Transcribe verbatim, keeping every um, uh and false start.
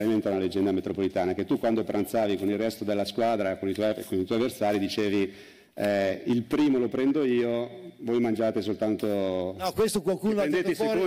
una leggenda metropolitana, che tu quando pranzavi con il resto della squadra, con i tuoi, con i tuoi avversari, dicevi eh, il primo lo prendo io, voi mangiate soltanto... No, questo qualcuno l'ha detto fuori.